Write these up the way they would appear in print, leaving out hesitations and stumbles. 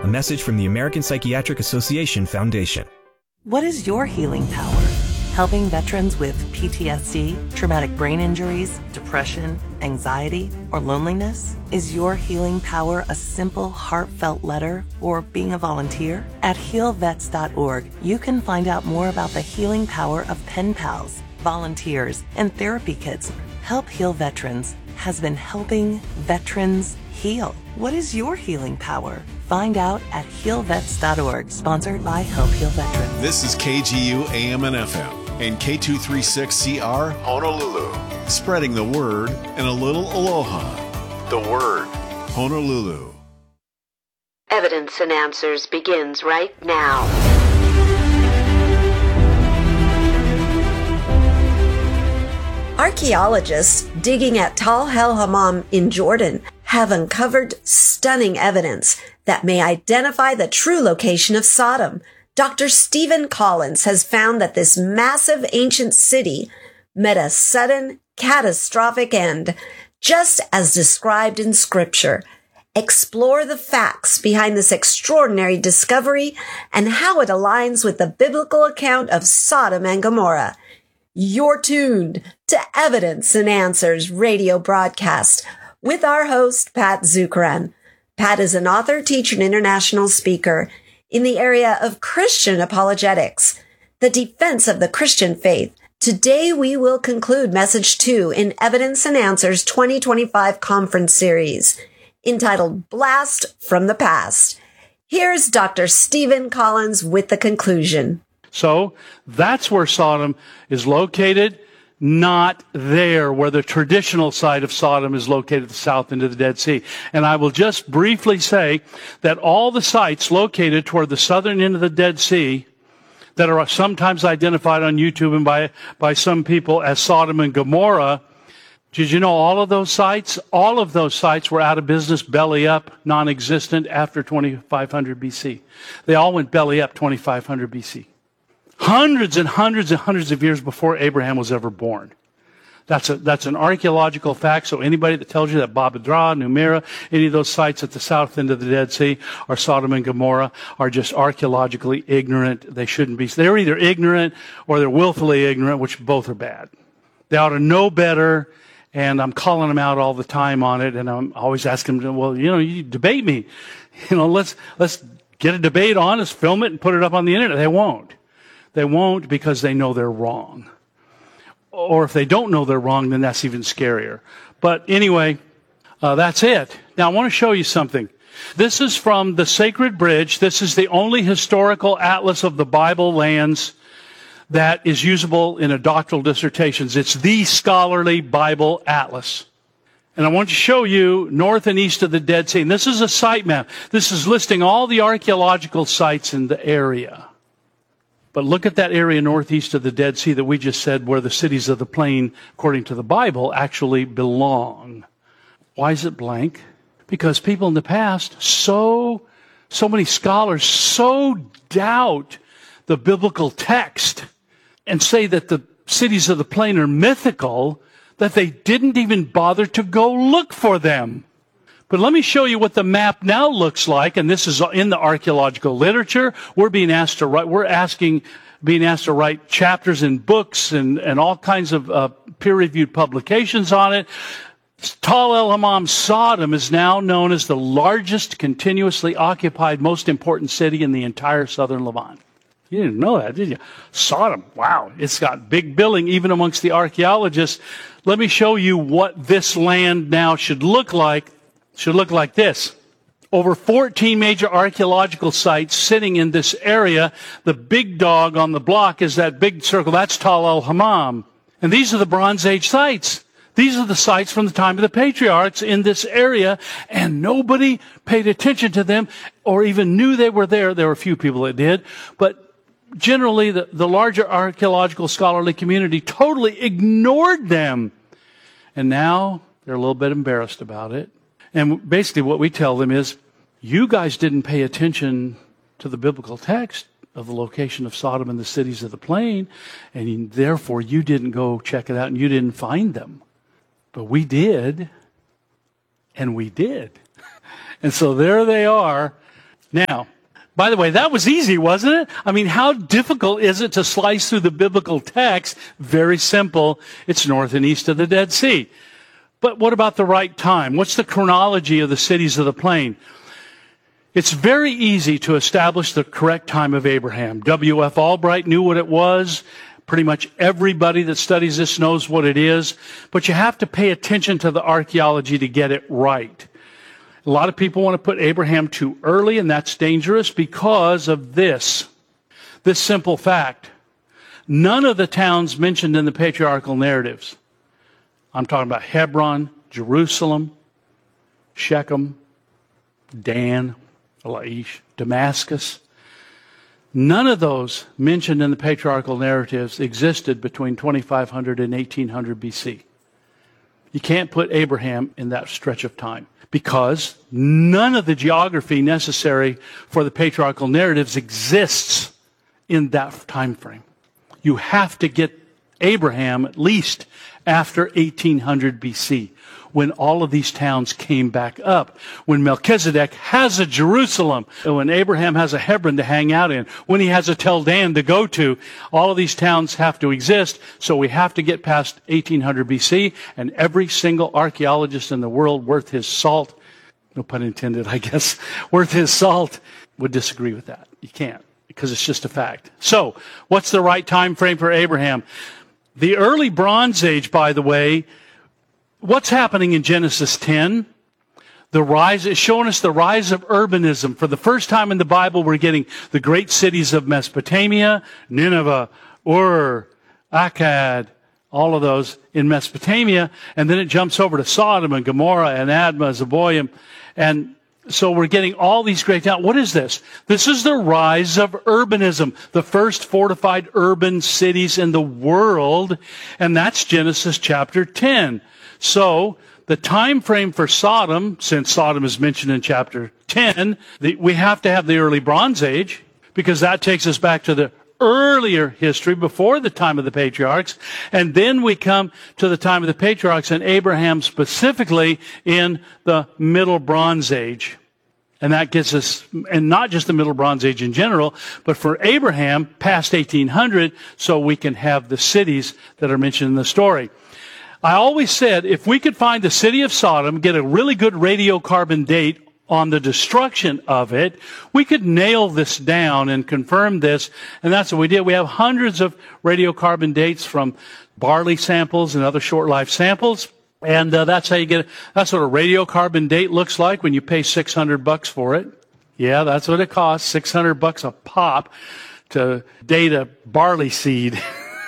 A message from the American Psychiatric Association Foundation. What is your healing power? Helping veterans with PTSD, traumatic brain injuries, depression, anxiety, or loneliness? Is your healing power a simple, heartfelt letter or being a volunteer? At healvets.org, you can find out more about the healing power of pen pals, volunteers, and therapy kits. Help Heal Veterans has been helping veterans heal. What is your healing power? Find out at healvets.org, sponsored by Help Heal Veterans. This is KGU AM and FM and K236CR Honolulu. Spreading the word and a little aloha. The word, Honolulu. Evidence and Answers begins right now. Archaeologists digging at Tal El Hammam in Jordan have uncovered stunning evidence that may identify the true location of Sodom. Dr. Stephen Collins has found that this massive ancient city met a sudden, catastrophic end, just as described in Scripture. Explore the facts behind this extraordinary discovery and how it aligns with the biblical account of Sodom and Gomorrah. You're tuned to Evidence and Answers radio broadcast with our host, Pat Zukeran. Pat is an author, teacher, and international speaker in the area of Christian apologetics, the defense of the Christian faith. Today, we will conclude Message 2 in Evidence and Answers 2025 conference series, entitled Blast from the Past. Here's Dr. Stephen Collins with the conclusion. So that's where Sodom is located, not there where the traditional site of Sodom is located at the south end of the Dead Sea. And I will just briefly say that all the sites located toward the southern end of the Dead Sea that are sometimes identified on YouTube and by some people as Sodom and Gomorrah, did you know all of those sites? All of those sites were out of business, belly up, non-existent after 2500 BC. They all went belly up 2500 BC. Hundreds and hundreds and hundreds of years before Abraham was ever born. That's an archaeological fact. So anybody that tells you that Babadra, Numera, any of those sites at the south end of the Dead Sea are Sodom and Gomorrah are just archaeologically ignorant. They shouldn't be. They're either ignorant or they're willfully ignorant, which both are bad. They ought to know better. And I'm calling them out all the time on it. And I'm always asking them, well, you debate me. Let's get a debate on, let's film it and put it up on the internet. They won't. They won't because they know they're wrong. Or if they don't know they're wrong, then that's even scarier. But anyway, that's it. Now I want to show you something. This is from the Sacred Bridge. This is the only historical atlas of the Bible lands that is usable in a doctoral dissertations. It's the scholarly Bible atlas. And I want to show you north and east of the Dead Sea. And this is a site map. This is listing all the archaeological sites in the area. But look at that area northeast of the Dead Sea that we just said where the cities of the plain, according to the Bible, actually belong. Why is it blank? Because people in the past, so many scholars so doubt the biblical text and say that the cities of the plain are mythical that they didn't even bother to go look for them. But let me show you what the map now looks like, and this is in the archaeological literature. We're being asked to write chapters in books and all kinds of peer-reviewed publications on it. Tal El Hammam, Sodom, is now known as the largest continuously occupied, most important city in the entire southern Levant. You didn't know that, did you? Sodom, wow, it's got big billing even amongst the archaeologists. Let me show you what this land now should look like. Should look like this. Over 14 major archaeological sites sitting in this area. The big dog on the block is that big circle. That's Tal El Hammam. And these are the Bronze Age sites. These are the sites from the time of the patriarchs in this area, and nobody paid attention to them or even knew they were there. There were a few people that did, but generally the larger archaeological scholarly community totally ignored them. And now they're a little bit embarrassed about it. And basically what we tell them is, you guys didn't pay attention to the biblical text of the location of Sodom and the cities of the plain, and therefore you didn't go check it out and you didn't find them. But we did, and we did. And so there they are. Now, by the way, that was easy, wasn't it? I mean, how difficult is it to slice through the biblical text? Very simple. It's north and east of the Dead Sea. But what about the right time? What's the chronology of the cities of the plain? It's very easy to establish the correct time of Abraham. W.F. Albright knew what it was. Pretty much everybody that studies this knows what it is. But you have to pay attention to the archaeology to get it right. A lot of people want to put Abraham too early, and that's dangerous because of this simple fact. None of the towns mentioned in the patriarchal narratives, I'm talking about Hebron, Jerusalem, Shechem, Dan, Laish, Damascus, none of those mentioned in the patriarchal narratives existed between 2500 and 1800 BC. You can't put Abraham in that stretch of time because none of the geography necessary for the patriarchal narratives exists in that time frame. You have to get Abraham at least after 1800 BC, when all of these towns came back up, when Melchizedek has a Jerusalem, when Abraham has a Hebron to hang out in, when he has a Tel Dan to go to. All of these towns have to exist, so we have to get past 1800 BC, and every single archaeologist in the world worth his salt, no pun intended, I guess, worth his salt, would disagree with that. You can't, because it's just a fact. So, what's the right time frame for Abraham? The early Bronze Age, by the way, what's happening in Genesis 10? The rise is showing us the rise of urbanism. For the first time in the Bible, we're getting the great cities of Mesopotamia, Nineveh, Ur, Akkad, all of those in Mesopotamia, and then it jumps over to Sodom and Gomorrah and Admah, Zeboim, and so we're getting all these great towns. What is this? This is the rise of urbanism, the first fortified urban cities in the world, and that's Genesis chapter 10. So the time frame for Sodom, since Sodom is mentioned in chapter 10, we have to have the early Bronze Age, because that takes us back to the earlier history before the time of the patriarchs, and then we come to the time of the patriarchs and Abraham specifically in the Middle Bronze Age. And that gets us, and not just the Middle Bronze Age in general, but for Abraham past 1800, so we can have the cities that are mentioned in the story. I always said if we could find the city of Sodom, get a really good radiocarbon date on the destruction of it, we could nail this down and confirm this, and that's what we did. We have hundreds of radiocarbon dates from barley samples and other short-life samples, and that's how you get it. That's what a radiocarbon date looks like when you pay $600 for it. Yeah, that's what it costs, $600 a pop to date a barley seed.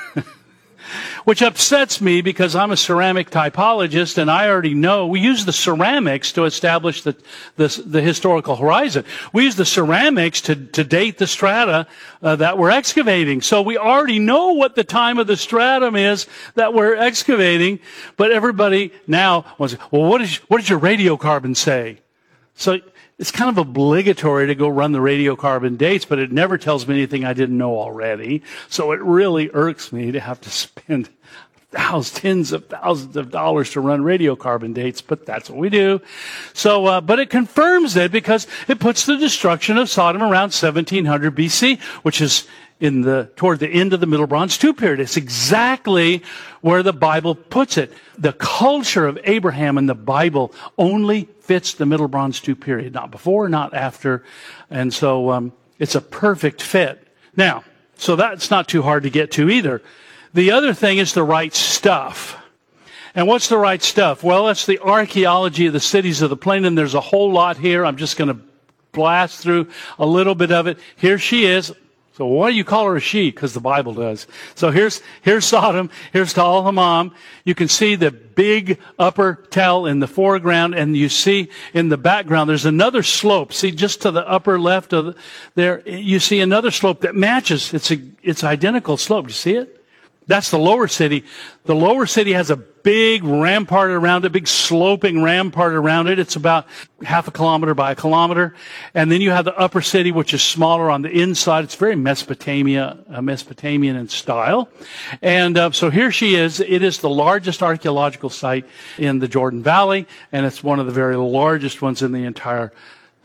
Which upsets me because I'm a ceramic typologist and I already know we use the ceramics to establish the historical horizon. We use the ceramics to date the strata that we're excavating. So we already know what the time of the stratum is that we're excavating. But everybody now wants to, well, what does your radiocarbon say? So it's kind of obligatory to go run the radiocarbon dates, but it never tells me anything I didn't know already. So it really irks me to have to spend tens of thousands of dollars to run radiocarbon dates, but that's what we do. So, but it confirms it because it puts the destruction of Sodom around 1700 BC, which is toward the end of the Middle Bronze II period. It's exactly where the Bible puts it. The culture of Abraham in the Bible only fits the Middle Bronze II period, not before, not after. And so it's a perfect fit. Now, so that's not too hard to get to either. The other thing is the right stuff. And what's the right stuff? Well, it's the archaeology of the cities of the plain, and there's a whole lot here. I'm just going to blast through a little bit of it. Here she is. So why do you call her a she? Because the Bible does. So here's Sodom. Here's Tal Hammam. You can see the big upper tell in the foreground, and you see in the background there's another slope. See, just to the upper left of there, you see another slope that matches. It's identical slope. Do you see it? That's the lower city. The lower city has a big rampart around it, big sloping rampart around it. It's about half a kilometer by a kilometer. And then you have the upper city, which is smaller on the inside. It's very Mesopotamian in style. And so here she is. It is the largest archaeological site in the Jordan Valley, and it's one of the very largest ones in the entire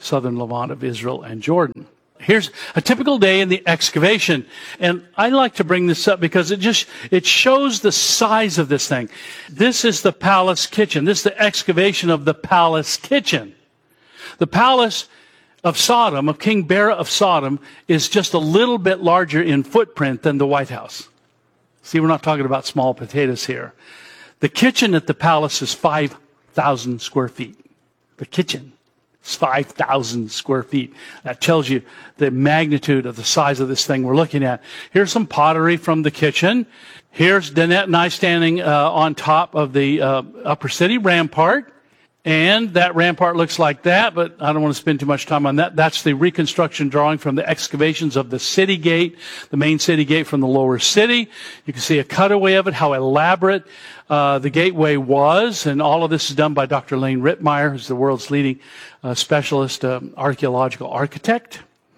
southern Levant of Israel and Jordan. Here's a typical day in the excavation. And I like to bring this up because it shows the size of this thing. This is the palace kitchen. This is the excavation of the palace kitchen. The palace of Sodom, of King Bera of Sodom, is just a little bit larger in footprint than the White House. See, we're not talking about small potatoes here. The kitchen at the palace is 5,000 square feet. The kitchen is 5,000 square feet. That tells you the magnitude of the size of this thing we're looking at. Here's some pottery from the kitchen. Here's Danette and I standing on top of the upper city rampart. And that rampart looks like that, but I don't want to spend too much time on that. That's the reconstruction drawing from the excavations of the city gate, the main city gate from the lower city. You can see a cutaway of it, how elaborate the gateway was. And all of this is done by Dr. Lane Rittmeyer, who's the world's leading specialist archaeological architect.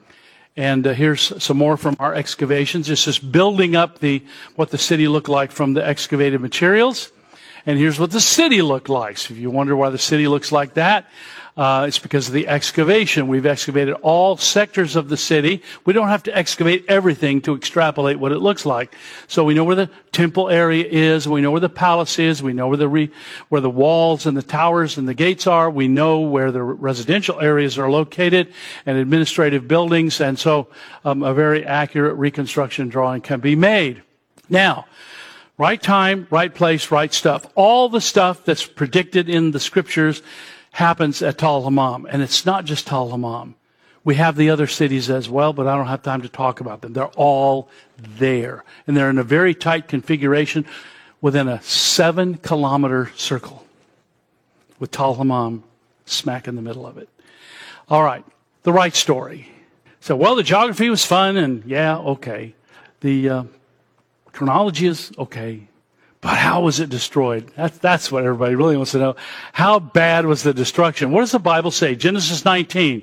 And here's some more from our excavations. This is building up what the city looked like from the excavated materials. And here's what the city looked like. So if you wonder why the city looks like that, it's because of the excavation. We've excavated all sectors of the city. We don't have to excavate everything to extrapolate what it looks like. So we know where the temple area is. We know where the palace is. We know where the walls and the towers and the gates are. We know where the residential areas are located and administrative buildings. And so a very accurate reconstruction drawing can be made. Now, right time, right place, right stuff. All the stuff that's predicted in the scriptures happens at Tal Hammam. And it's not just Tal Hammam. We have the other cities as well, but I don't have time to talk about them. They're all there. And they're in a very tight configuration within a 7-kilometer circle with Tal Hammam smack in the middle of it. All right, the right story. So, well, the geography was fun, and yeah, okay. The chronology is okay, but how was it destroyed? That's what everybody really wants to know. How bad was the destruction? What does the Bible say? Genesis 19.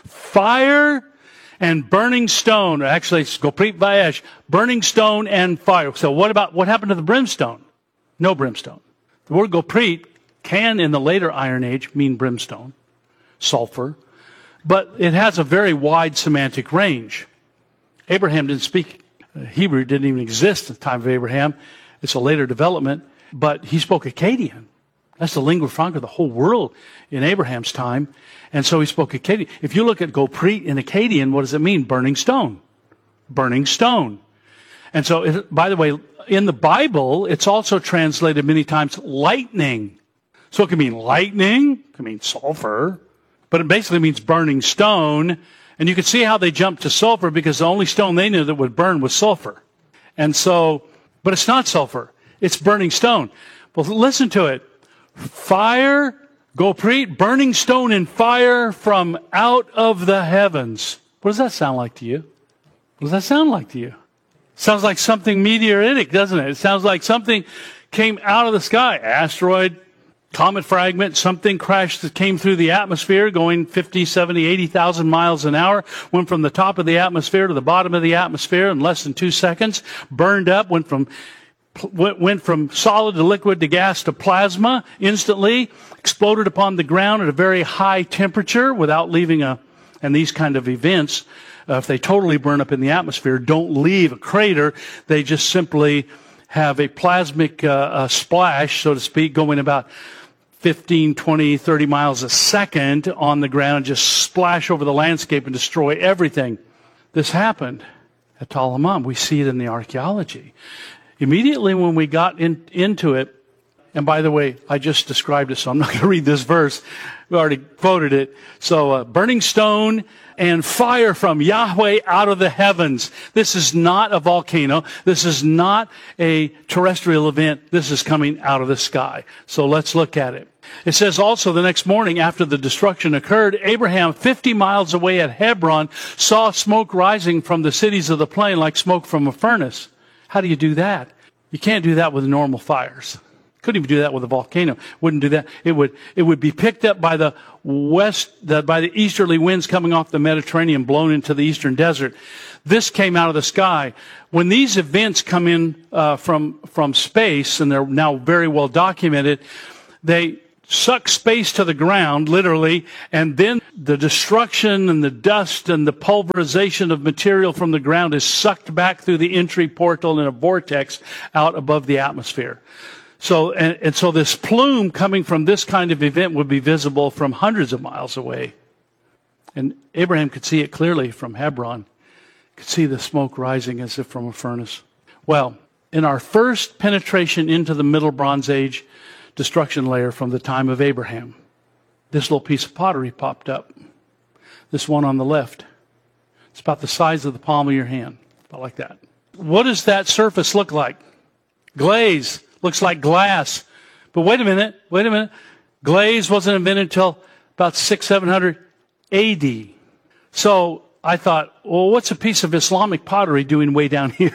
Fire and burning stone. Actually, it's Goprit Vayesh. Burning stone and fire. So what happened to the brimstone? No brimstone. The word Goprit can, in the later Iron Age, mean brimstone, sulfur, but it has a very wide semantic range. Abraham didn't speak Hebrew, didn't even exist at the time of Abraham. It's a later development, but he spoke Akkadian. That's the lingua franca of the whole world in Abraham's time. And so he spoke Akkadian. If you look at Goprit in Akkadian, what does it mean? Burning stone. Burning stone. And so, by the way, in the Bible, it's also translated many times lightning. So it can mean lightning, it can mean sulfur, but it basically means burning stone. And you can see how they jumped to sulfur because the only stone they knew that would burn was sulfur. And so, but it's not sulfur. It's burning stone. Well, listen to it. Fire, Goprit, burning stone and fire from out of the heavens. What does that sound like to you? What does that sound like to you? Sounds like something meteoritic, doesn't it? It sounds like something came out of the sky. Asteroid, comet fragment, something crashed that came through the atmosphere going 50, 70, 80,000 miles an hour, went from the top of the atmosphere to the bottom of the atmosphere in less than 2 seconds, burned up, went from solid to liquid to gas to plasma instantly, exploded upon the ground at a very high temperature without leaving and these kind of events, if they totally burn up in the atmosphere, don't leave a crater. They just simply have a plasmic splash, so to speak, going about 15, 20, 30 miles a second on the ground and just splash over the landscape and destroy everything. This happened at Tal Hammam. We see it in the archaeology. Immediately when we got into it, and by the way, I just described it, so I'm not going to read this verse. We already quoted it. So, burning stone and fire from Yahweh out of the heavens. This is not a volcano. This is not a terrestrial event. This is coming out of the sky. So let's look at it. It says also the next morning after the destruction occurred, Abraham 50 miles away at Hebron saw smoke rising from the cities of the plain like smoke from a furnace. How do you do that? You can't do that with normal fires. Couldn't even do that with a volcano. Wouldn't do that. It would be picked up by the by the easterly winds coming off the Mediterranean, blown into the eastern desert. This came out of the sky. When these events come in from space, and they're now very well documented, they suck space to the ground, literally, and then the destruction and the dust and the pulverization of material from the ground is sucked back through the entry portal in a vortex out above the atmosphere. So, and so this plume coming from this kind of event would be visible from hundreds of miles away. And Abraham could see it clearly from Hebron. Could see the smoke rising as if from a furnace. Well, in our first penetration into the Middle Bronze Age destruction layer from the time of Abraham, this little piece of pottery popped up. This one on the left. It's about the size of the palm of your hand. About like that. What does that surface look like? Glaze. Looks like glass. But wait a minute. Glaze wasn't invented until about 600-700 AD. So I thought, well, what's a piece of Islamic pottery doing way down here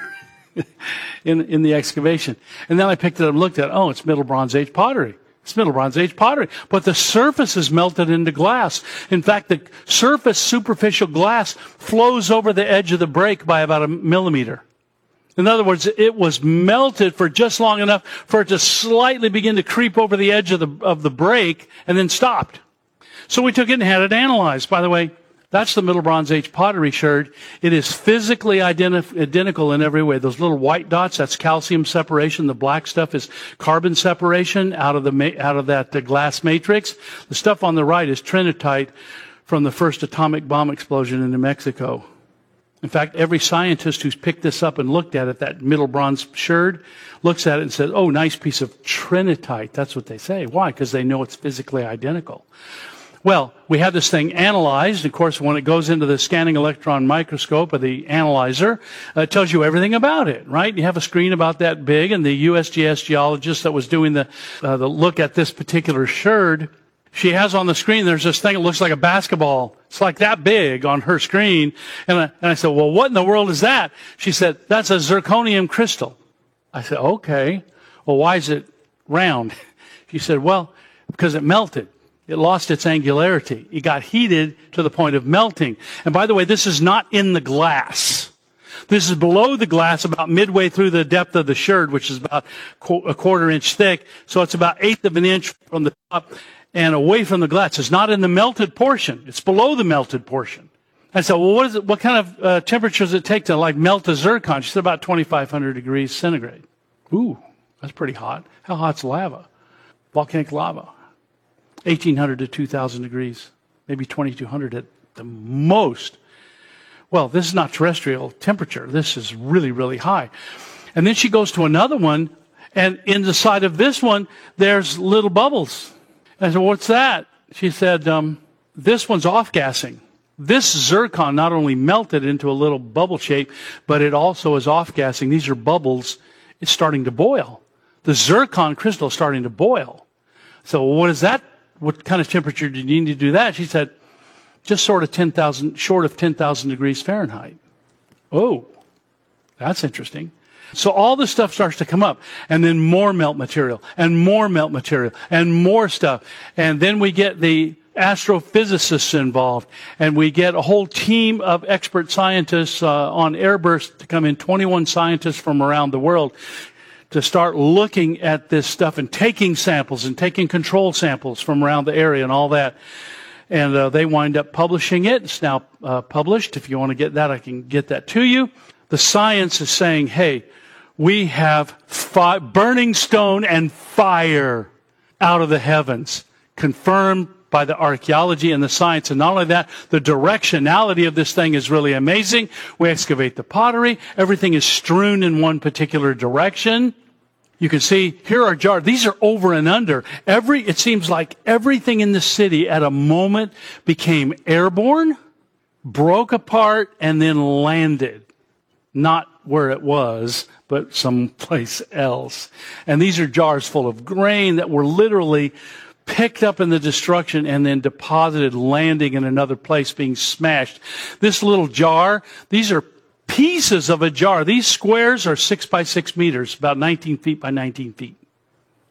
in the excavation? And then I picked it up and looked at it. Oh, it's Middle Bronze Age pottery. It's Middle Bronze Age pottery. But the surface is melted into glass. In fact, the surface superficial glass flows over the edge of the break by about 1 millimeter. In other words, it was melted for just long enough for it to slightly begin to creep over the edge of the break and then stopped. So we took it and had it analyzed. By the way, that's the Middle Bronze Age pottery sherd. It is physically identical in every way. Those little white dots, that's calcium separation. The black stuff is carbon separation out of that glass matrix. The stuff on the right is trinitite from the first atomic bomb explosion in New Mexico. In fact, every scientist who's picked this up and looked at it, that Middle Bronze sherd, looks at it and says, oh, nice piece of trinitite. That's what they say. Why? Because they know it's physically identical. Well, we had this thing analyzed. Of course, when it goes into the scanning electron microscope of the analyzer, it tells you everything about it, right? You have a screen about that big, and the USGS geologist that was doing the look at this particular sherd, she has on the screen, there's this thing that looks like a basketball. It's like that big on her screen. And I said, well, what in the world is that? She said, that's a zirconium crystal. I said, okay. Well, why is it round? She said, well, because it melted. It lost its angularity. It got heated to the point of melting. And by the way, this is not in the glass. This is below the glass, about midway through the depth of the sherd, which is about a quarter inch thick. So it's about 1/8 of an inch from the top and away from the glass. It's not in the melted portion. It's below the melted portion. I said, well, what kind of temperature does it take to like melt a zircon? She said about 2,500 degrees centigrade. Ooh, that's pretty hot. How hot's lava? Volcanic lava. 1,800 to 2,000 degrees, maybe 2,200 at the most. Well, this is not terrestrial temperature. This is really, really high. And then she goes to another one, and in the side of this one, there's little bubbles. I said, what's that? She said, this one's off-gassing. This zircon not only melted into a little bubble shape, but it also is off-gassing. These are bubbles. It's starting to boil. The zircon crystal is starting to boil. So what is that? What kind of temperature do you need to do that? She said, just short of 10,000 degrees Fahrenheit. Oh, that's interesting. So all this stuff starts to come up, and then more melt material, and more melt material, and more stuff. And then we get the astrophysicists involved, and we get a whole team of expert scientists on airburst to come in, 21 scientists from around the world, to start looking at this stuff and taking samples and taking control samples from around the area and all that. And they wind up publishing it. It's now published. If you want to get that, I can get that to you. The science is saying, hey, we have burning stone and fire out of the heavens, confirmed by the archaeology and the science. And not only that, the directionality of this thing is really amazing. We excavate the pottery. Everything is strewn in one particular direction. You can see, here are jars. These are over and under. It seems like everything in the city at a moment became airborne, broke apart, and then landed. Not where it was, but someplace else. And these are jars full of grain that were literally picked up in the destruction and then deposited, landing in another place, being smashed. This little jar, these are pieces of a jar. These squares are 6 by 6 meters, about 19 feet by 19 feet.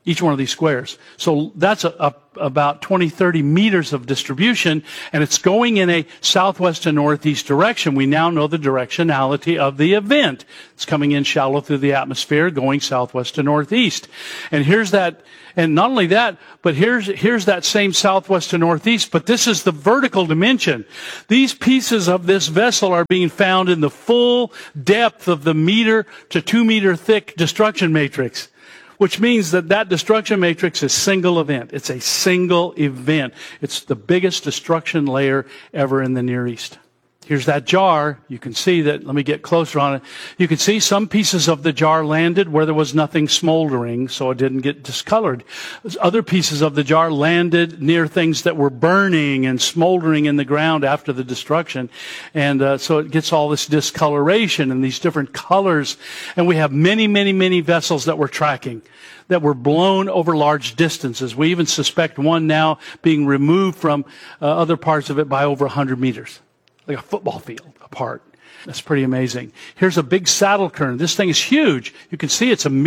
each one of these squares. So that's about 20, 30 meters of distribution, and it's going in a southwest to northeast direction. We now know the directionality of the event. It's coming in shallow through the atmosphere, going southwest to northeast. And here's that, and not only that, but here's that same southwest to northeast, but this is the vertical dimension. These pieces of this vessel are being found in the full depth of the meter to 2 meter thick destruction matrix, which means that destruction matrix is single event. It's a single event. It's the biggest destruction layer ever in the Near East. Here's that jar. You can see that. Let me get closer on it. You can see some pieces of the jar landed where there was nothing smoldering, so it didn't get discolored. Other pieces of the jar landed near things that were burning and smoldering in the ground after the destruction. And so it gets all this discoloration and these different colors. And we have many, many, many vessels that we're tracking that were blown over large distances. We even suspect one now being removed from other parts of it by over 100 meters. Like a football field apart. That's pretty amazing. Here's a big saddle current. This thing is huge. You can see it's a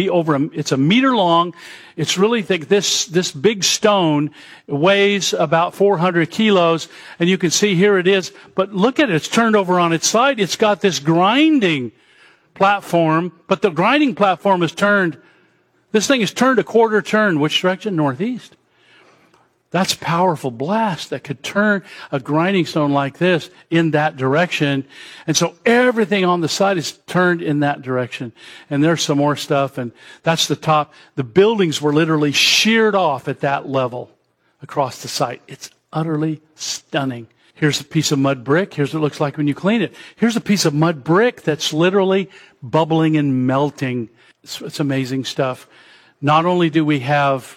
meter long. It's really thick. This big stone weighs about 400 kilos, and you can see here it is. But look at it. It's turned over on its side. It's got this grinding platform, but the grinding platform is turned. This thing is turned a quarter turn. Which direction? Northeast. That's a powerful blast that could turn a grinding stone like this in that direction. And so everything on the side is turned in that direction. And there's some more stuff, and that's the top. The buildings were literally sheared off at that level across the site. It's utterly stunning. Here's a piece of mud brick. Here's what it looks like when you clean it. Here's a piece of mud brick that's literally bubbling and melting. It's amazing stuff. Not only do we have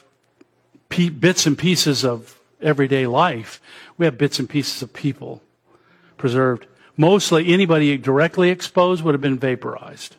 bits and pieces of everyday life, we have bits and pieces of people preserved. Mostly anybody directly exposed would have been vaporized.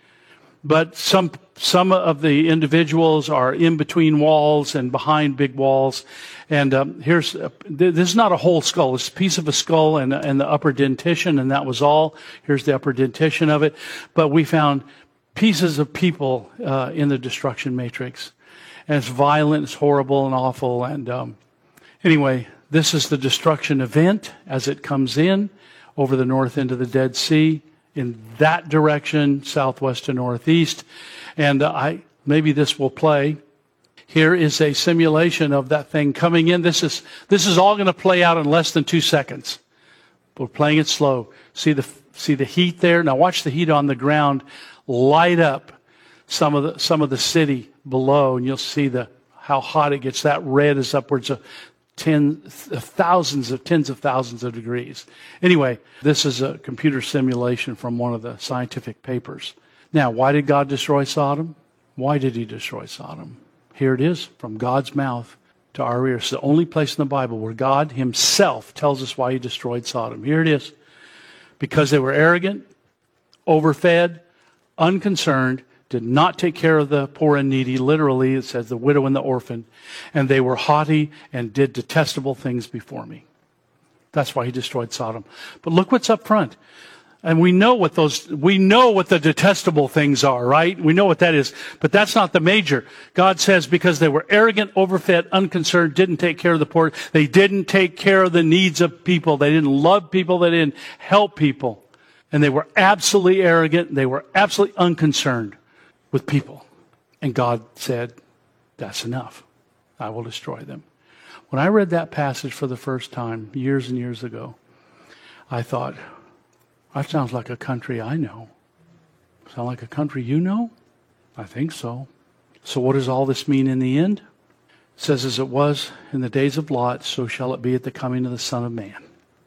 But some of the individuals are in between walls and behind big walls. And this is not a whole skull. It's a piece of a skull and the upper dentition, and that was all. Here's the upper dentition of it. But we found pieces of people in the destruction matrix. And it's violent, it's horrible and awful. And anyway, this is the destruction event as it comes in over the north end of the Dead Sea in that direction, southwest to northeast. And maybe this will play. Here is a simulation of that thing coming in. This is all going to play out in less than 2 seconds. We're playing it slow. See the heat there? Now watch the heat on the ground light up some of the city below, and you'll see how hot it gets. That red is upwards of tens of thousands of degrees. Anyway, this is a computer simulation from one of the scientific papers. Now, why did God destroy Sodom? Why did he destroy Sodom? Here it is, from God's mouth to our ears. It's the only place in the Bible where God himself tells us why he destroyed Sodom. Here it is. Because they were arrogant, overfed, unconcerned, did not take care of the poor and needy. Literally, it says the widow and the orphan. And they were haughty and did detestable things before me. That's why he destroyed Sodom. But look what's up front. And we know what the detestable things are, right? We know what that is. But that's not the major. God says because they were arrogant, overfed, unconcerned, didn't take care of the poor. They didn't take care of the needs of people. They didn't love people. They didn't help people. And they were absolutely arrogant. They were absolutely unconcerned with people. And God said, that's enough. I will destroy them. When I read that passage for the first time years and years ago, I thought, that sounds like a country I know. Sound like a country you know? I think so. So what does all this mean in the end? It says, as it was in the days of Lot, so shall it be at the coming of the Son of Man.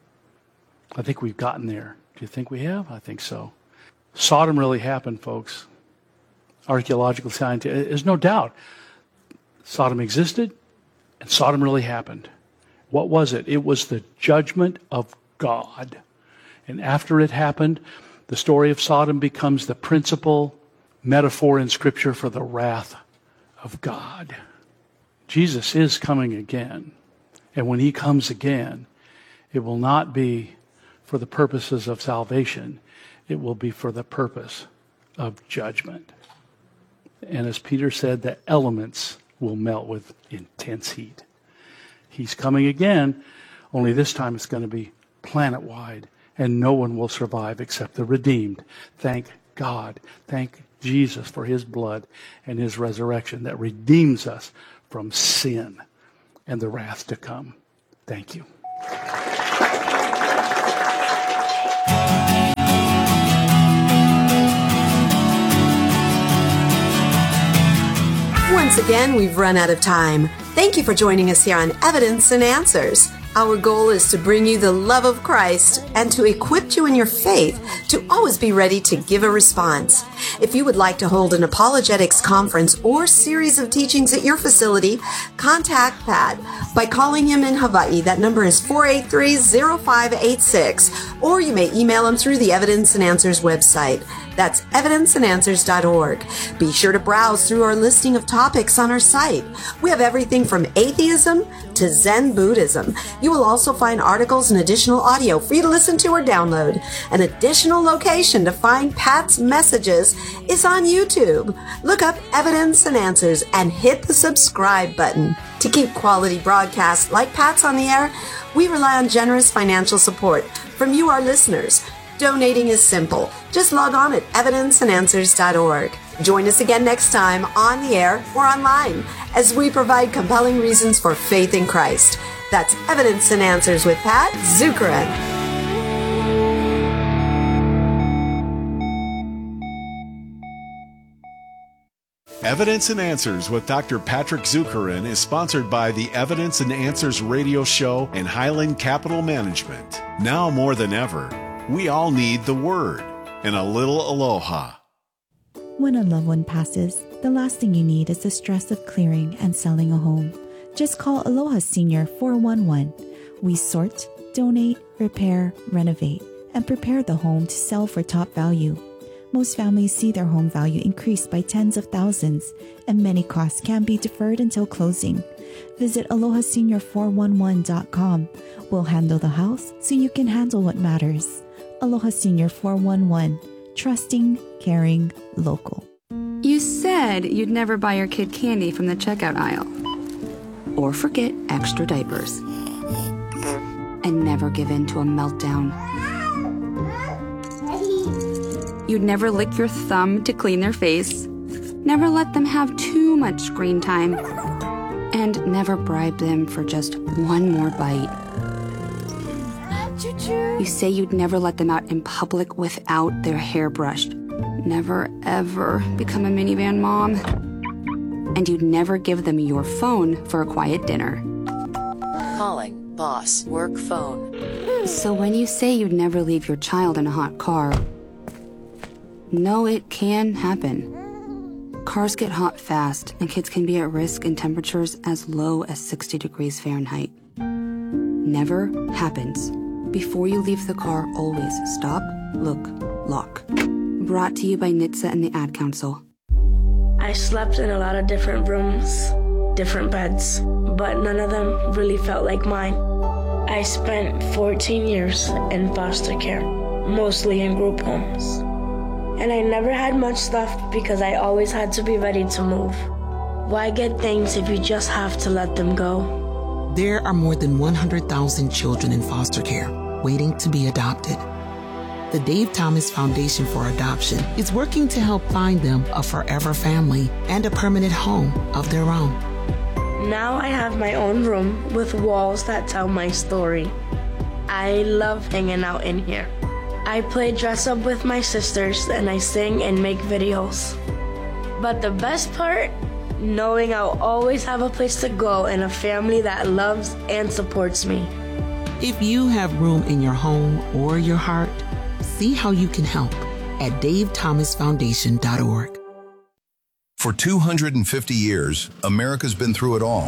I think we've gotten there. Do you think we have? I think so. Sodom really happened, folks. Archaeological science, there's no doubt. Sodom existed, and Sodom really happened. What was it? It was the judgment of God. And after it happened, the story of Sodom becomes the principal metaphor in Scripture for the wrath of God. Jesus is coming again. And when he comes again, it will not be for the purposes of salvation. It will be for the purpose of judgment. And as Peter said, the elements will melt with intense heat. He's coming again, only this time it's going to be planet-wide, and no one will survive except the redeemed. Thank God. Thank Jesus for his blood and his resurrection that redeems us from sin and the wrath to come. Thank you. Once again, we've run out of time. Thank you for joining us here on Evidence and Answers. Our goal is to bring you the love of Christ and to equip you in your faith to always be ready to give a response. If you would like to hold an apologetics conference or series of teachings at your facility, contact Pat by calling him in Hawaii. That number is 483-0586, or you may email him through the Evidence and Answers website. That's evidenceandanswers.org. Be sure to browse through our listing of topics on our site. We have everything from atheism to Zen Buddhism. You will also find articles and additional audio for you to listen to or download. An additional location to find Pat's messages is on YouTube. Look up Evidence and Answers and hit the subscribe button. To keep quality broadcasts like Pat's on the air, we rely on generous financial support from you, our listeners. Donating is simple. Just log on at evidenceandanswers.org. Join us again next time on the air or online as we provide compelling reasons for faith in Christ. That's Evidence and Answers with Pat Zukeran. Evidence and Answers with Dr. Patrick Zukeran is sponsored by the Evidence and Answers radio show and Highland Capital Management. Now more than ever, we all need the Word and a little aloha. When a loved one passes, the last thing you need is the stress of clearing and selling a home. Just call Aloha Senior 411. We sort, donate, repair, renovate, and prepare the home to sell for top value. Most families see their home value increase by tens of thousands, and many costs can be deferred until closing. Visit AlohaSenior411.com. We'll handle the house so you can handle what matters. Aloha Senior 411. Trusting, caring, local. You said you'd never buy your kid candy from the checkout aisle. Or forget extra diapers. And never give in to a meltdown. You'd never lick your thumb to clean their face. Never let them have too much screen time. And never bribe them for just one more bite. You say you'd never let them out in public without their hair brushed. Never, ever become a minivan mom. And you'd never give them your phone for a quiet dinner. Calling boss work phone. So when you say you'd never leave your child in a hot car, no, it can happen. Cars get hot fast, and kids can be at risk in temperatures as low as 60 degrees Fahrenheit. Never happens. Before you leave the car, always stop, look, lock. Brought to you by NHTSA and the Ad Council. I slept in a lot of different rooms, different beds, but none of them really felt like mine. I spent 14 years in foster care, mostly in group homes. And I never had much stuff because I always had to be ready to move. Why get things if you just have to let them go? There are more than 100,000 children in foster care waiting to be adopted. The Dave Thomas Foundation for Adoption is working to help find them a forever family and a permanent home of their own. Now I have my own room with walls that tell my story. I love hanging out in here. I play dress up with my sisters and I sing and make videos. But the best part? Knowing I'll always have a place to go and a family that loves and supports me. If you have room in your home or your heart, see how you can help at davethomasfoundation.org. For 250 years, America's been through it all.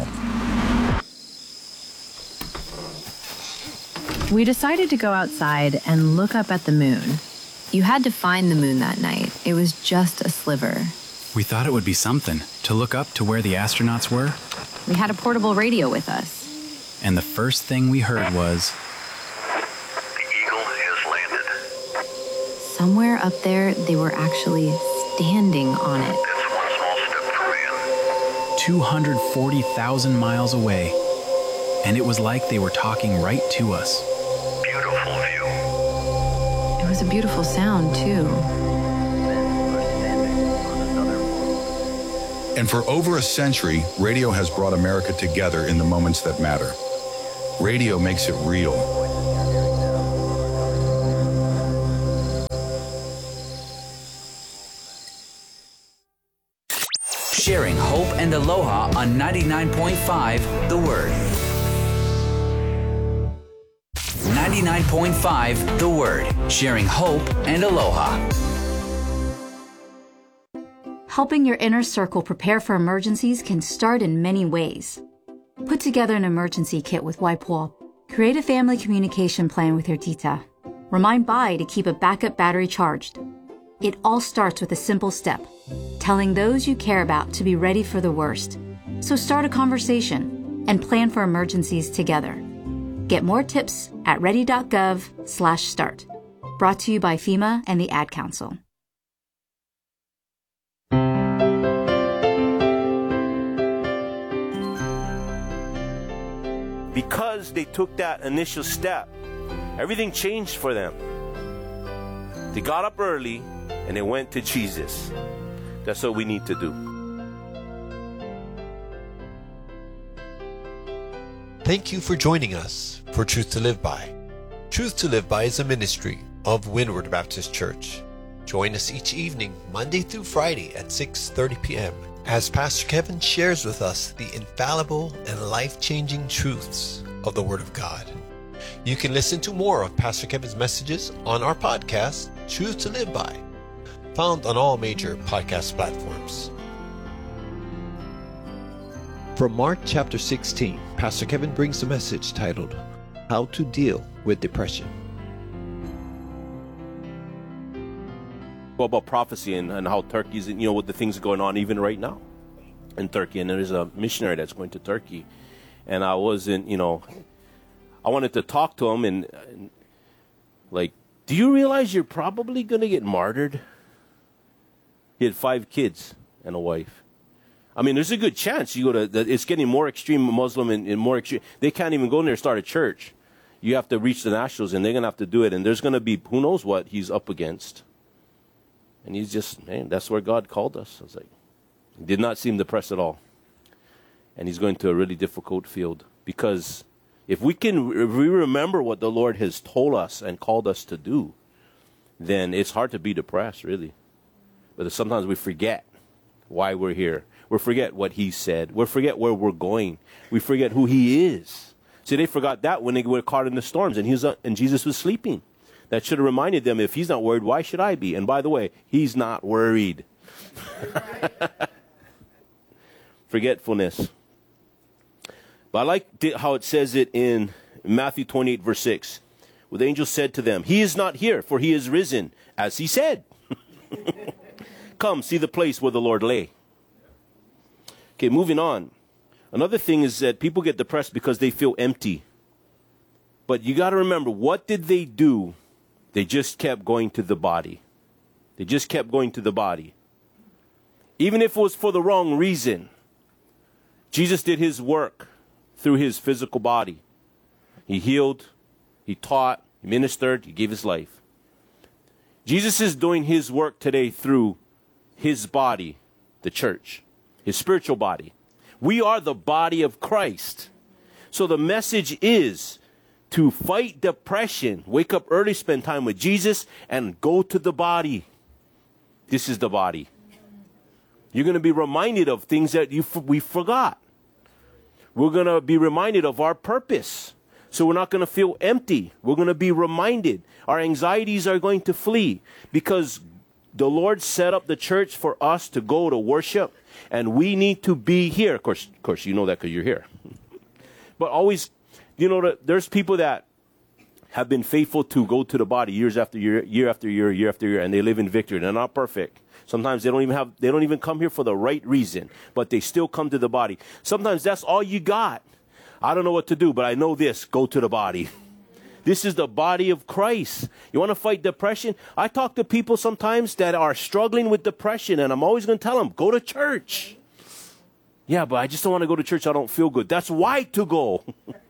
We decided to go outside and look up at the moon. You had to find the moon that night. It was just a sliver. We thought it would be something to look up to where the astronauts were. We had a portable radio with us. And the first thing we heard was... The Eagle has landed. Somewhere up there, they were actually standing on it. That's one small step for man. 240,000 miles away, and it was like they were talking right to us. Beautiful view. It was a beautiful sound, too. And for over a century, radio has brought America together in the moments that matter. Radio makes it real. Sharing hope and aloha on 99.5 The Word. 99.5 The Word. Sharing hope and aloha. Helping your inner circle prepare for emergencies can start in many ways. Put together an emergency kit with Waipoa. Create a family communication plan with your tita. Remind Bai to keep a backup battery charged. It all starts with a simple step, telling those you care about to be ready for the worst. So start a conversation and plan for emergencies together. Get more tips at ready.gov/start. Brought to you by FEMA and the Ad Council. Because they took that initial step, everything changed for them. They got up early and they went to Jesus. That's what we need to do. Thank you for joining us for Truth to Live By. Truth to Live By is a ministry of Windward Baptist Church. Join us each evening, Monday through Friday at 6:30 p.m. as Pastor Kevin shares with us the infallible and life-changing truths of the Word of God. You can listen to more of Pastor Kevin's messages on our podcast, Truth to Live By, found on all major podcast platforms. From Mark chapter 16, Pastor Kevin brings a message titled, How to Deal with Depression. About prophecy and how Turkey's, with the things going on even right now in Turkey. And there's a missionary that's going to Turkey. And I wasn't, I wanted to talk to him and like, do you realize you're probably going to get martyred? He had 5 kids and a wife. I mean, there's a good chance you go to, it's getting more extreme Muslim and more extreme. They can't even go in there and start a church. You have to reach the nationals and they're going to have to do it. And there's going to be, who knows what he's up against. And he's just, man, that's where God called us. I was like, he did not seem depressed at all. And he's going to a really difficult field. Because if we remember what the Lord has told us and called us to do, then it's hard to be depressed, really. But sometimes we forget why we're here. We forget what he said. We forget where we're going. We forget who he is. See, they forgot that when they were caught in the storms and Jesus was sleeping. That should have reminded them, if he's not worried, why should I be? And by the way, he's not worried. Forgetfulness. But I like how it says it in Matthew 28, verse 6. Where the angel said to them, he is not here, for he is risen, as he said. Come, see the place where the Lord lay. Okay, moving on. Another thing is that people get depressed because they feel empty. But you got to remember, what did they do? They just kept going to the body. They just kept going to the body. Even if it was for the wrong reason. Jesus did his work through his physical body. He healed, he taught, he ministered, he gave his life. Jesus is doing his work today through his body, the church, his spiritual body. We are the body of Christ. So the message is to fight depression, wake up early, spend time with Jesus, and go to the body. This is the body. You're going to be reminded of things that we forgot. We're going to be reminded of our purpose. So we're not going to feel empty. We're going to be reminded. Our anxieties are going to flee because the Lord set up the church for us to go to worship, and we need to be here. Of course, you know that because you're here. But always, there's people that have been faithful to go to the body years after year, year after year, year after year, and they live in victory. They're not perfect. Sometimes they don't even come here for the right reason, but they still come to the body. Sometimes that's all you got. I don't know what to do, but I know this: go to the body. This is the body of Christ. You want to fight depression? I talk to people sometimes that are struggling with depression, and I'm always going to tell them, go to church. Yeah, but I just don't want to go to church. I don't feel good. That's why to go.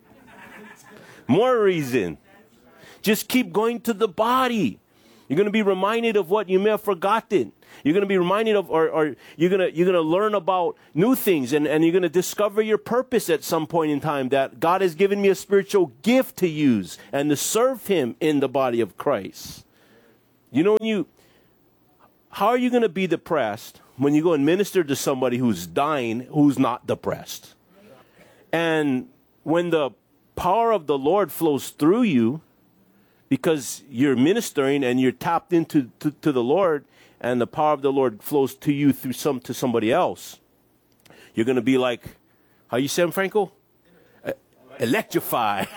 More reason. Just keep going to the body. You're going to be reminded of what you may have forgotten. You're going to be reminded of, or you're going to learn about new things, and you're going to discover your purpose at some point in time, that God has given me a spiritual gift to use and to serve him in the body of Christ. You know, how are you going to be depressed when you go and minister to somebody who's dying, who's not depressed? And when the power of the Lord flows through you, because you're ministering and you're tapped into to the Lord, and the power of the Lord flows to you through to somebody else, you're going to be like, how you say him, Franco? Electrify.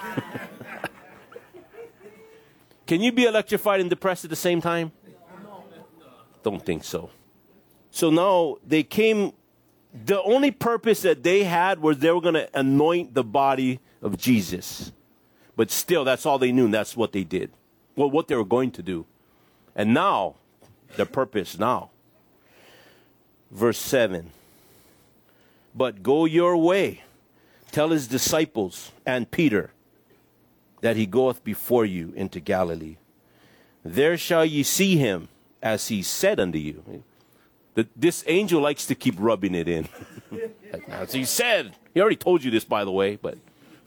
Can you be electrified and depressed at the same time? Don't think so. So now they came, the only purpose that they had was they were going to anoint the body of Jesus. But still, that's all they knew, and that's what they did. Well, what they were going to do. And now, their purpose now. Verse 7. But go your way, tell his disciples and Peter that he goeth before you into Galilee. There shall ye see him, as he said unto you. This angel likes to keep rubbing it in. As he said. He already told you this, by the way, but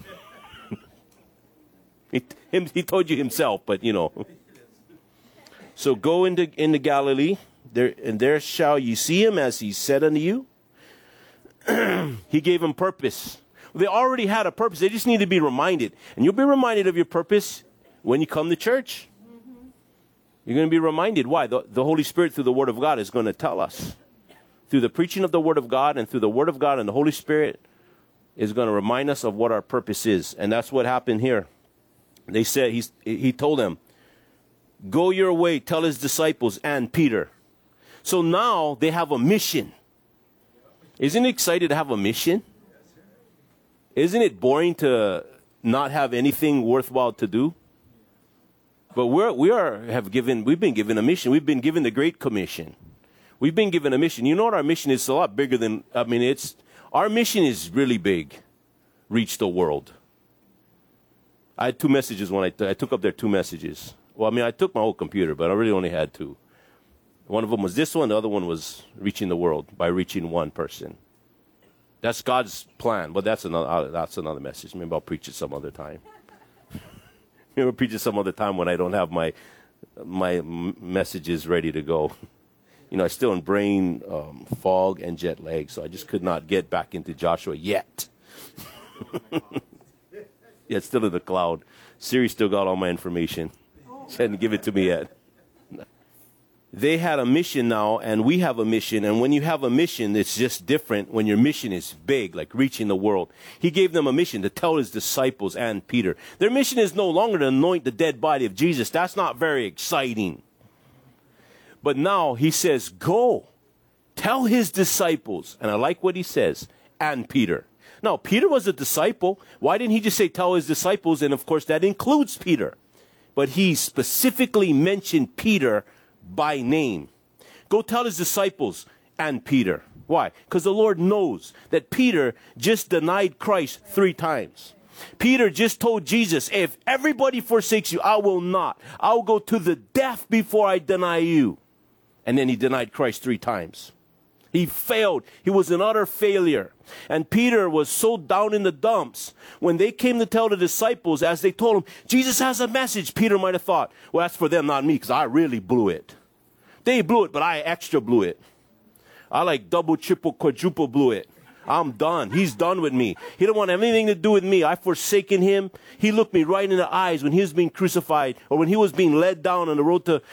he told you himself, but you know. So go into Galilee, there shall you see him, as he said unto you. He gave them purpose. They already had a purpose. They just need to be reminded. And you'll be reminded of your purpose when you come to church. You're going to be reminded. Why? The Holy Spirit, through the Word of God, is going to tell us. Through the preaching of the Word of God, and through the Word of God and the Holy Spirit, is going to remind us of what our purpose is. And that's what happened here. They said, he told them, go your way, tell his disciples and Peter. So now they have a mission. Isn't it exciting to have a mission? Isn't it boring to not have anything worthwhile to do? But we've been given a mission. We've been given the Great Commission. We've been given a mission. You know what our mission is? It's a lot bigger than, our mission is really big. Reach the world. I had two messages when I took up there 2 messages. Well, I took my whole computer, but I really only had 2. One of them was this one. The other one was reaching the world by reaching one person. That's God's plan. But that's another message. Maybe I'll preach it some other time. Maybe I'll preach it some other time when I don't have my messages ready to go. I still in brain fog and jet lag, so I just could not get back into Joshua yet. Yeah, it's still in the cloud. Siri still got all my information. She hadn't given it to me yet. They had a mission now, and we have a mission. And when you have a mission, it's just different when your mission is big, like reaching the world. He gave them a mission to tell his disciples and Peter. Their mission is no longer to anoint the dead body of Jesus. That's not very exciting. But now he says, go, tell his disciples. And I like what he says, and Peter. Now, Peter was a disciple. Why didn't he just say tell his disciples? And of course, that includes Peter. But he specifically mentioned Peter by name. Go tell his disciples and Peter. Why? Because the Lord knows that Peter just denied Christ 3 times. Peter just told Jesus, if everybody forsakes you, I will not. I will go to the death before I deny you. And then he denied Christ 3 times. He failed. He was an utter failure. And Peter was so down in the dumps. When they came to tell the disciples, as they told him, Jesus has a message, Peter might have thought, well, that's for them, not me, because I really blew it. They blew it, but I extra blew it. I like double, triple, quadruple blew it. I'm done. He's done with me. He don't want anything to do with me. I've forsaken him. He looked me right in the eyes when he was being crucified, or when he was being led down on the road to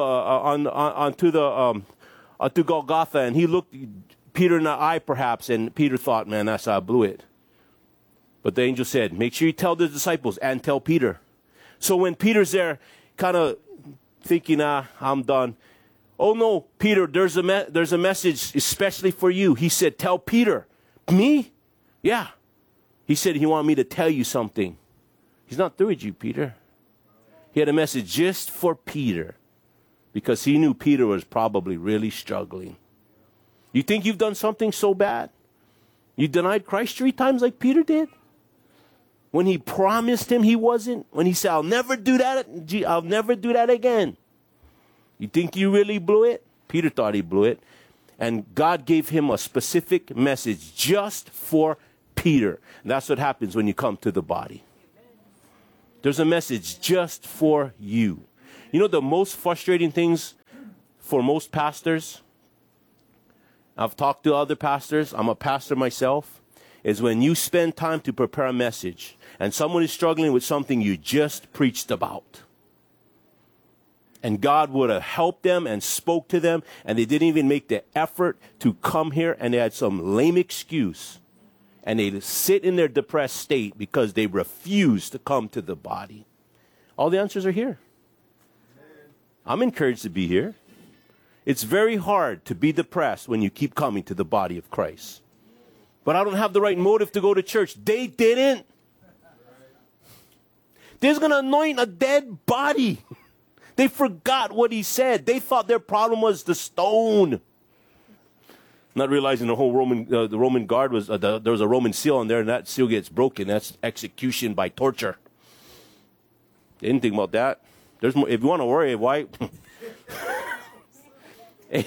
Golgotha, and he looked Peter in the eye, perhaps, and Peter thought, man, that's how I blew it. But the angel said, make sure you tell the disciples and tell Peter. So when Peter's there, kind of thinking, I'm done. Oh no, Peter, there's a message especially for you. He said, tell Peter. Me? Yeah. He said he wanted me to tell you something. He's not through with you, Peter. He had a message just for Peter, because he knew Peter was probably really struggling. You think you've done something so bad You denied Christ 3 times like Peter did? When he promised him he wasn't? When he said, I'll never do that, I'll never do that again. You think you really blew it? Peter thought he blew it. And God gave him a specific message just for Peter. And that's what happens when you come to the body. There's a message just for you. You know the most frustrating things for most pastors? I've talked to other pastors. I'm a pastor myself. Is when you spend time to prepare a message and someone is struggling with something you just preached about. And God would have helped them and spoke to them, and they didn't even make the effort to come here, and they had some lame excuse. And they sit in their depressed state because they refuse to come to the body. All the answers are here. I'm encouraged to be here. It's very hard to be depressed when you keep coming to the body of Christ. But I don't have the right motive to go to church. They didn't. They're going to anoint a dead body. They forgot what he said. They thought their problem was the stone. Not realizing the whole the Roman guard was, there was a Roman seal on there, and that seal gets broken. That's execution by torture. They didn't think about that. There's more, if you want to worry, why? Hey,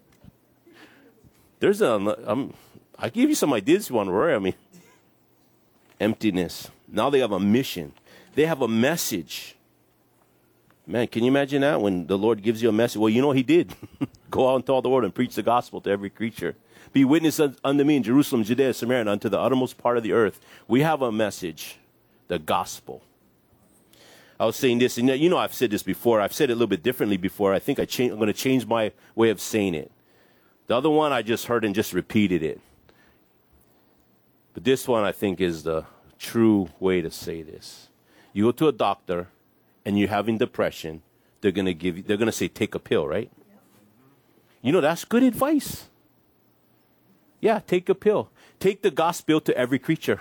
I give you some ideas if you want to worry. I mean, emptiness. Now they have a mission. They have a message. Man, can you imagine that when the Lord gives you a message? Well, you know he did. Go out into all the world and preach the gospel to every creature. Be witness unto me in Jerusalem, Judea, Samaria, and unto the uttermost part of the earth. We have a message, the gospel. I was saying this, and you know I've said this before. I've said it a little bit differently before. I think I'm going to change my way of saying it. The other one I just heard and just repeated it. But this one I think is the true way to say this. You go to a doctor and you're having depression, they're going to say, take a pill, right? You know, that's good advice. Yeah, take a pill. Take the gospel to every creature.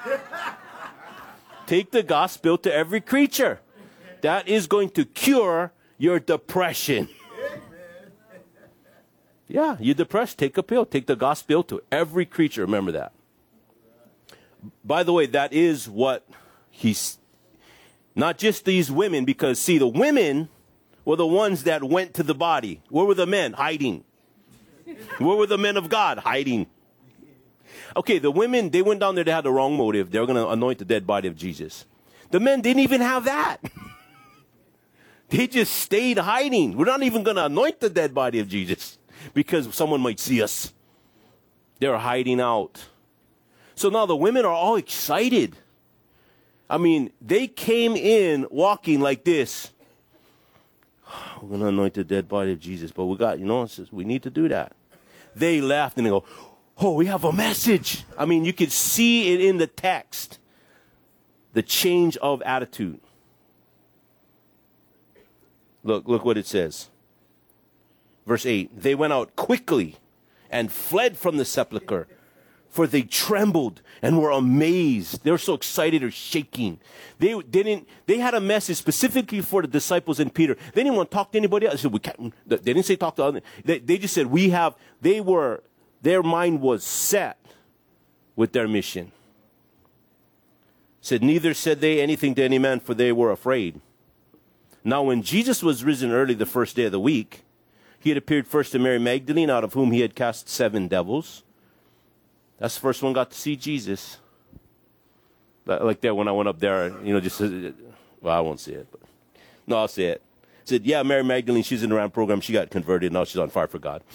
Take the gospel to every creature. That is going to cure your depression. Yeah, you're depressed, take a pill. Take the gospel to every creature. Remember that. By the way, that is what he's... Not just these women, because, see, the women were the ones that went to the body. Where were the men? Hiding. Where were the men of God? Hiding. Okay, the women, they went down there, they had the wrong motive. They were going to anoint the dead body of Jesus. The men didn't even have that. They just stayed hiding. We're not even going to anoint the dead body of Jesus because someone might see us. They're hiding out. So now the women are all excited. I mean, they came in walking like this. We're going to anoint the dead body of Jesus, but we need to do that. They left and they go, oh, we have a message. I mean, you could see it in the text. The change of attitude. Look what it says. Verse 8, they went out quickly and fled from the sepulchre. For they trembled and were amazed. They were so excited or shaking. They had a message specifically for the disciples and Peter. They didn't want to talk to anybody else. They didn't say talk to others. They just said, their mind was set with their mission. Said, neither said they anything to any man, for they were afraid. Now when Jesus was risen early the first day of the week, he had appeared first to Mary Magdalene, out of whom he had cast 7 devils. That's the first one got to see Jesus. Like that when I went up there, I won't say it. But no, I'll say it. Said, yeah, Mary Magdalene, she's in the RAM program. She got converted. Now she's on fire for God.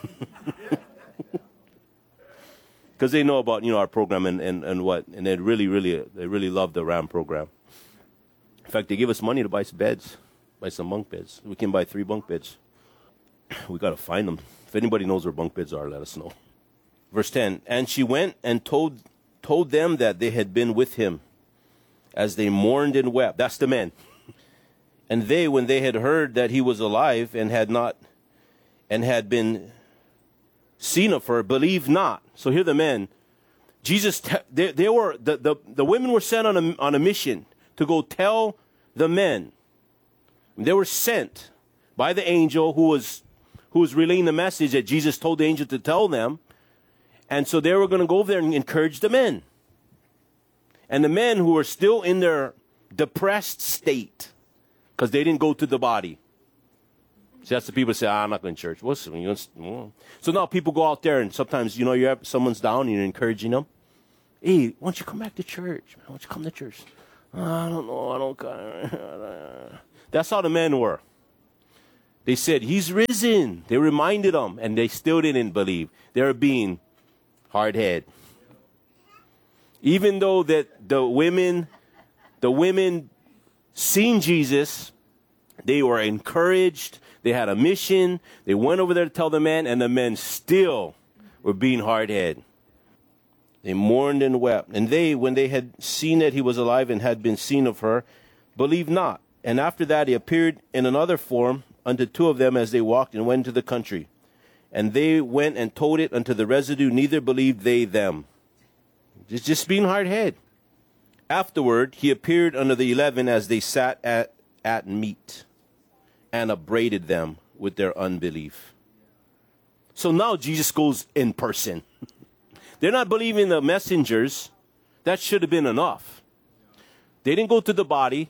Because they know about, our program and what. And they really love the RAM program. In fact, they give us money to buy some beds, buy some bunk beds. We can buy 3 bunk beds. We got to find them. If anybody knows where bunk beds are, let us know. Verse 10, and she went and told them that they had been with him as they mourned and wept. That's the men. And they, when they had heard that he was alive and had been seen of her, believed not. So here the men. Jesus, the women were sent on a mission to go tell the men. They were sent by the angel who was relaying the message that Jesus told the angel to tell them. And so they were going to go over there and encourage the men. And the men who were still in their depressed state, because they didn't go to the body. See, that's the people say, I'm not going to church. So now people go out there, and sometimes, you have someone's down and you're encouraging them. Hey, why don't you come back to church? Why don't you come to church? I don't know. I don't. That's how the men were. They said, he's risen. They reminded them, and they still didn't believe. They were being hard-headed. Even though that the women seen Jesus, they were encouraged. They had a mission. They went over there to tell the men, and the men still were being hard-headed. They mourned and wept. And they, when they had seen that he was alive and had been seen of her, believed not. And after that he appeared in another form unto two of them as they walked and went into the country. And they went and told it unto the residue, neither believed they them. Just being hard-headed. Afterward, he appeared unto the 11 as they sat at meat, and upbraided them with their unbelief. So now Jesus goes in person. They're not believing the messengers. That should have been enough. They didn't go to the body.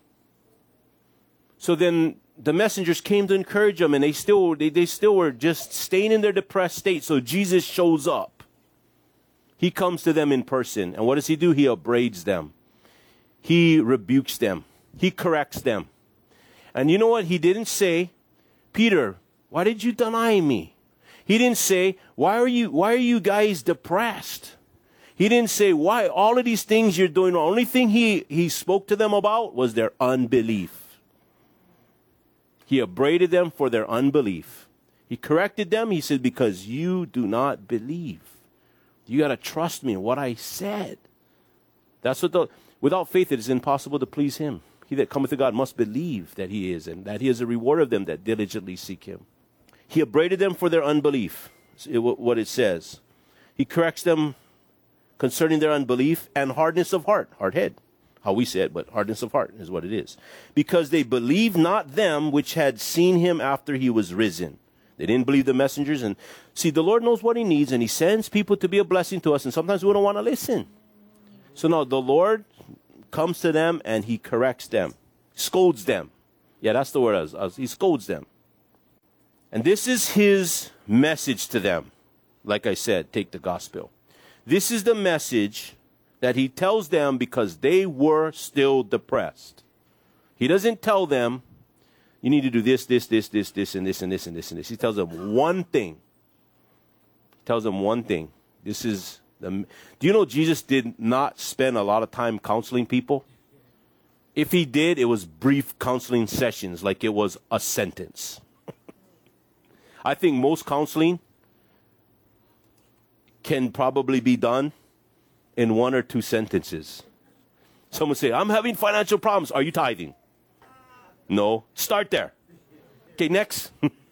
So then the messengers came to encourage them, and they still were just staying in their depressed state. So Jesus shows up. He comes to them in person. And what does he do? He upbraids them. He rebukes them. He corrects them. And you know what? He didn't say, Peter, why did you deny me? He didn't say, why are you guys depressed? He didn't say, why all of these things you're doing. The only thing he spoke to them about was their unbelief. He upbraided them for their unbelief. He corrected them. He said, because you do not believe. You got to trust me in what I said. That's what without faith it is impossible to please him. He that cometh to God must believe that he is, and that he is a reward of them that diligently seek him. He upbraided them for their unbelief, what it says. He corrects them concerning their unbelief and hardness of heart, hard head, how we say it, but hardness of heart is what it is. Because they believed not them which had seen him after he was risen. They didn't believe the messengers. And see, the Lord knows what he needs, and he sends people to be a blessing to us, and sometimes we don't want to listen. So now the Lord comes to them and he corrects them, scolds them. Yeah, that's the word. He scolds them. And this is his message to them. Like I said, take the gospel. This is the message that he tells them because they were still depressed. He doesn't tell them, you need to do this, and this, and this, and this, and this. He tells them one thing. He tells them one thing. Do you know Jesus did not spend a lot of time counseling people? If he did, it was brief counseling sessions, like it was a sentence. I think most counseling can probably be done in 1 or 2 sentences. Someone say, I'm having financial problems. Are you tithing? No. Start there. Okay, next.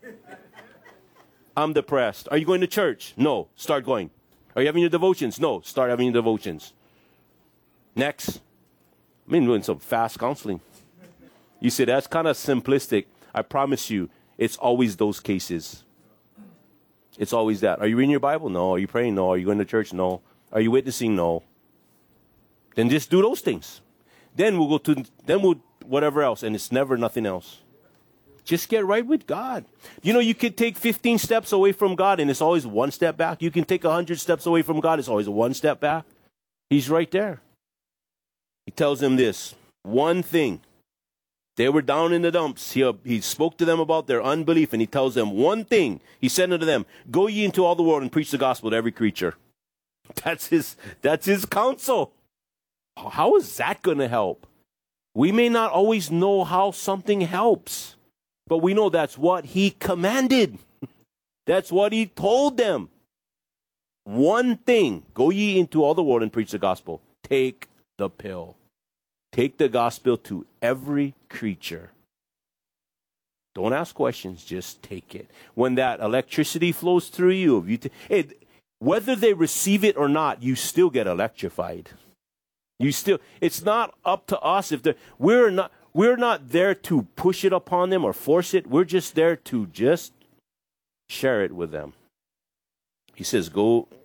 I'm depressed. Are you going to church? No. Start going. Are you having your devotions? No. Start having your devotions. Next. I mean, doing some fast counseling. You say, that's kind of simplistic. I promise you, it's always those cases. It's always that. Are you reading your Bible? No. Are you praying? No. Are you going to church? No. Are you witnessing? No. Then just do those things. Then we'll whatever else, and it's never nothing else. Just get right with God. You know, you could take 15 steps away from God, and it's always one step back. You can take 100 steps away from God, it's always one step back. He's right there. He tells them this one thing. They were down in the dumps. He spoke to them about their unbelief, and he tells them one thing. He said unto them, go ye into all the world and preach the gospel to every creature. That's his counsel. How is that going to help? We may not always know how something helps, but we know that's what he commanded. That's what he told them. One thing, go ye into all the world and preach the gospel. Take the pill. Take the gospel to every creature. Don't ask questions, just take it. When that electricity flows through you, whether they receive it or not, you still get electrified. It's not up to us we're not there to push it upon them or force it. We're just there to just share it with them. He says, go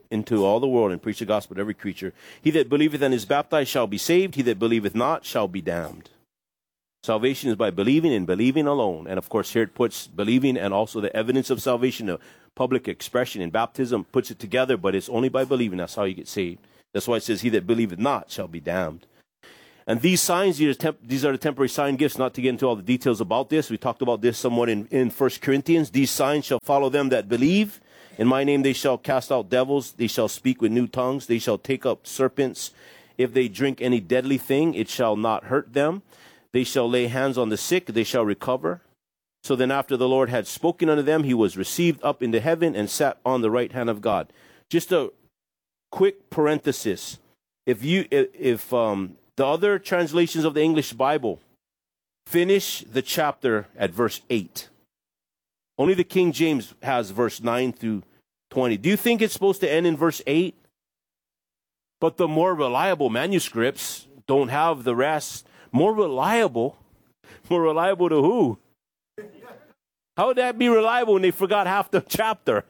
into all the world and preach the gospel to every creature. He that believeth and is baptized shall be saved. He that believeth not shall be damned. Salvation is by believing and believing alone. And of course, here it puts believing and also the evidence of salvation, the public expression in baptism, puts it together, but it's only by believing. That's how you get saved. That's why it says, he that believeth not shall be damned. And these signs, these are the temporary sign gifts, not to get into all the details about this. We talked about this somewhat in 1 Corinthians. These signs shall follow them that believe. In my name they shall cast out devils. They shall speak with new tongues. They shall take up serpents. If they drink any deadly thing, it shall not hurt them. They shall lay hands on the sick, they shall recover. So then after the Lord had spoken unto them, he was received up into heaven and sat on the right hand of God. Just a quick parenthesis. If the other translations of the English Bible finish the chapter at verse 8, only the King James has verse 9 through 20. Do you think it's supposed to end in verse 8? But the more reliable manuscripts don't have the rest. More reliable to who? How would that be reliable when they forgot half the chapter?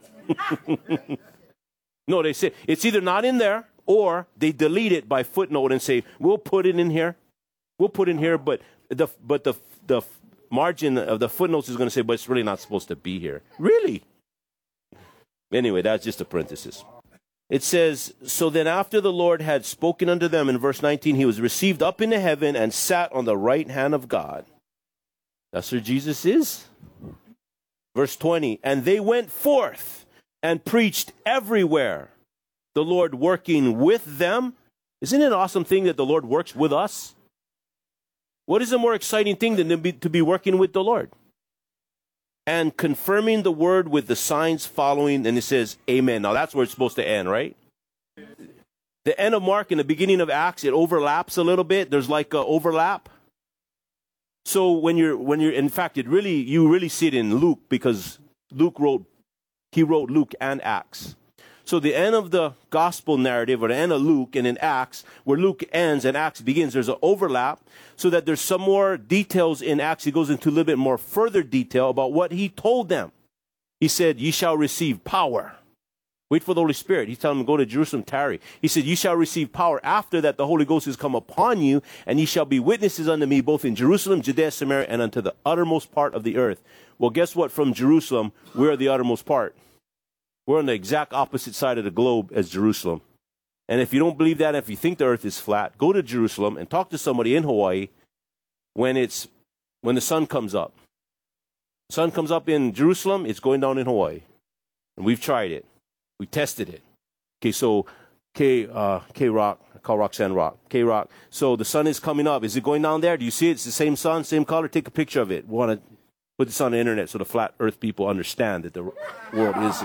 No, they say it's either not in there or they delete it by footnote and say, we'll put it in here. We'll put it in here, but the margin of the footnotes is going to say, but it's really not supposed to be here. Really? Anyway, that's just a parenthesis. It says, so then after the Lord had spoken unto them, in verse 19, he was received up into heaven and sat on the right hand of God. That's where Jesus is. Verse 20, and they went forth and preached everywhere, the Lord working with them. Isn't it an awesome thing that the Lord works with us? What is a more exciting thing than to be working with the Lord? And confirming the word with the signs following, and it says, amen. Now that's where it's supposed to end, right? The end of Mark and the beginning of Acts, it overlaps a little bit. There's like an overlap. So when you're, in fact, you really see it in Luke, because he wrote Luke and Acts. So the end of the gospel narrative, or the end of Luke, and in Acts, where Luke ends and Acts begins, there's an overlap, so that there's some more details in Acts. He goes into a little bit more further detail about what he told them. He said, ye shall receive power. Wait for the Holy Spirit. He's telling them, go to Jerusalem, tarry. He said, ye shall receive power after that the Holy Ghost has come upon you, and ye shall be witnesses unto me, both in Jerusalem, Judea, Samaria, and unto the uttermost part of the earth. Well, guess what? From Jerusalem, we're the uttermost part. We're on the exact opposite side of the globe as Jerusalem. And if you don't believe that, if you think the earth is flat, go to Jerusalem and talk to somebody in Hawaii when the sun comes up. The sun comes up in Jerusalem, it's going down in Hawaii. And we've tried it. We tested it. Okay, so K-Rock, I call Roxanne Rock. K-Rock. So the sun is coming up. Is it going down there? Do you see it? It's the same sun, same color. Take a picture of it. We want to put this on the internet so the flat earth people understand that the world is.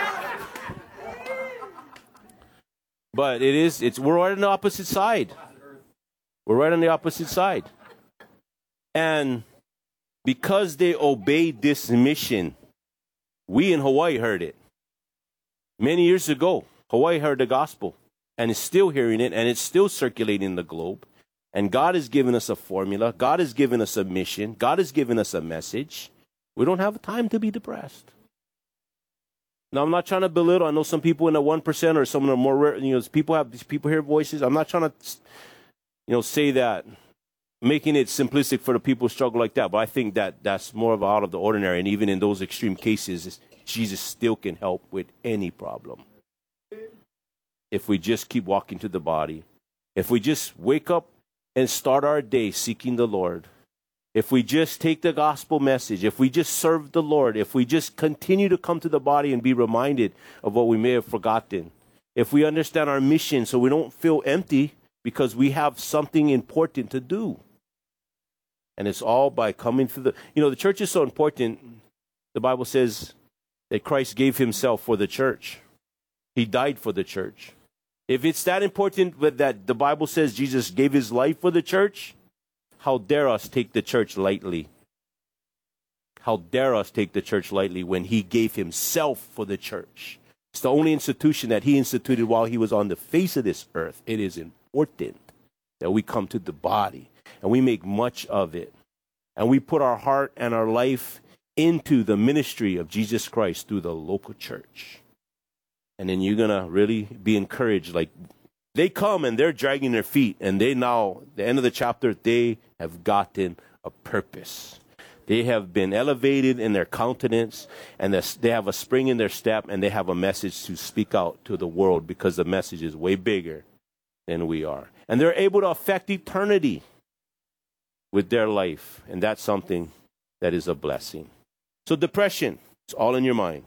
But we're right on the opposite side. We're right on the opposite side. And because they obeyed this mission, we in Hawaii heard it. Many years ago, Hawaii heard the gospel and is still hearing it, and it's still circulating the globe. And God has given us a formula. God has given us a mission. God has given us a message. We don't have time to be depressed. Now, I'm not trying to belittle. I know some people in the 1% or some of the more rare, people hear voices. I'm not trying to, say that, making it simplistic for the people who struggle like that. But I think that that's more of out of the ordinary. And even in those extreme cases, Jesus still can help with any problem. If we just keep walking to the body, if we just wake up and start our day seeking the Lord, if we just take the gospel message, if we just serve the Lord, if we just continue to come to the body and be reminded of what we may have forgotten, if we understand our mission so we don't feel empty because we have something important to do. And it's all by coming through the church is so important. The Bible says that Christ gave himself for the church. He died for the church. If it's that important that the Bible says Jesus gave his life for the church, how dare us take the church lightly? How dare us take the church lightly when he gave himself for the church? It's the only institution that he instituted while he was on the face of this earth. It is important that we come to the body and we make much of it. And we put our heart and our life into the ministry of Jesus Christ through the local church. And then you're going to really be encouraged. Like, they come and they're dragging their feet, and they now, the end of the chapter, they have gotten a purpose. They have been elevated in their countenance, and they have a spring in their step, and they have a message to speak out to the world, because the message is way bigger than we are. And they're able to affect eternity with their life, and that's something that is a blessing. So depression, it's all in your mind.